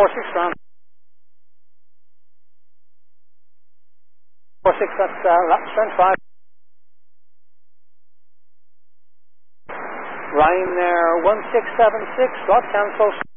46 round. 46, that's lap strength 5. Ryanair 1676, slot cancel.